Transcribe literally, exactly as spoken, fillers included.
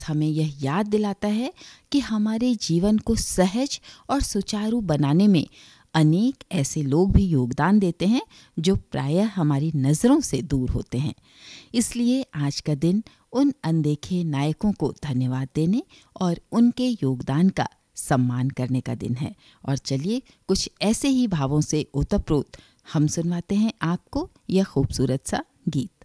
हमें यह याद दिलाता है कि हमारे जीवन को सहज और सुचारू बनाने में अनेक ऐसे लोग भी योगदान देते हैं जो प्रायः हमारी नज़रों से दूर होते हैं। इसलिए आज का दिन उन अनदेखे नायकों को धन्यवाद देने और उनके योगदान का सम्मान करने का दिन है। और चलिए कुछ ऐसे ही भावों से ओतप्रोत हम सुनवाते हैं आपको यह खूबसूरत सा गीत।